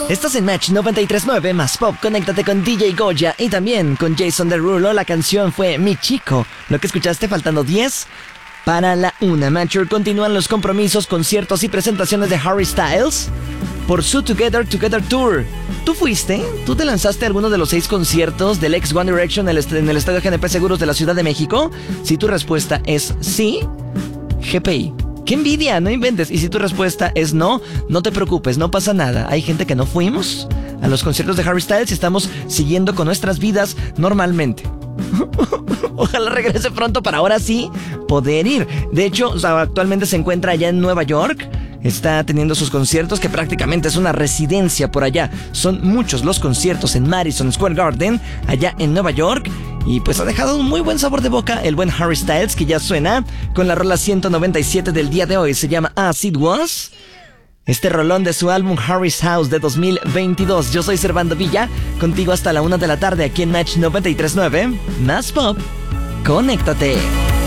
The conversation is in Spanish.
Estás en Match 93.9 más Pop. Conéctate con DJ Goya y también con Jason Derulo. La canción fue Mi Chico. Lo que escuchaste faltando 10 para la 1. Matcher, continúan los compromisos, conciertos y presentaciones de Harry Styles por su Together Tour. ¿Tú fuiste? ¿Tú te lanzaste a alguno de los 6 conciertos del ex One Direction en el Estadio GNP Seguros de la Ciudad de México? Si tu respuesta es sí, GPI. ¡Qué envidia! No inventes. Y si tu respuesta es no, no te preocupes, no pasa nada. Hay gente que no fuimos a los conciertos de Harry Styles y estamos siguiendo con nuestras vidas normalmente. Ojalá regrese pronto para ahora sí poder ir. De hecho, actualmente se encuentra allá en Nueva York. Está teniendo sus conciertos, que prácticamente es una residencia por allá. Son muchos los conciertos en Madison Square Garden, allá en Nueva York. Y pues ha dejado un muy buen sabor de boca el buen Harry Styles, que ya suena con la rola 197 del día de hoy. Se llama As It Was. Este rolón de su álbum Harry's House de 2022. Yo soy Servando Villa, contigo hasta la 1 de la tarde aquí en Match 93.9. Más Pop, conéctate.